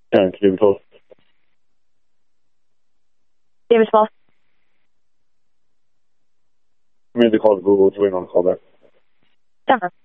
Kan du ta? David Falk. Med Karlsbo och Twin on call there. Denver.